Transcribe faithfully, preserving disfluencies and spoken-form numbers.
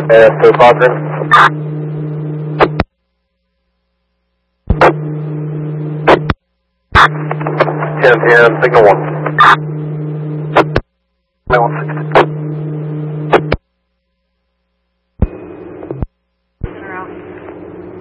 Uh, two positive. ten ten, signal one. one sixty.